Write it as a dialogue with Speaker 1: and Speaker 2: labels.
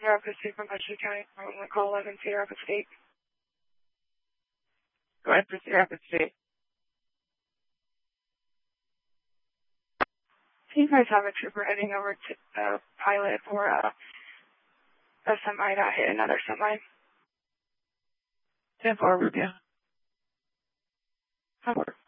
Speaker 1: Rapids State from Petrie County. I'm going to call 11 Cedar Rapids State.
Speaker 2: Go ahead for Cedar Rapids State.
Speaker 1: Do you guys have a trooper heading over to Pilot for a semi that hit another semi?
Speaker 2: 10-4, Rubio.
Speaker 1: Over.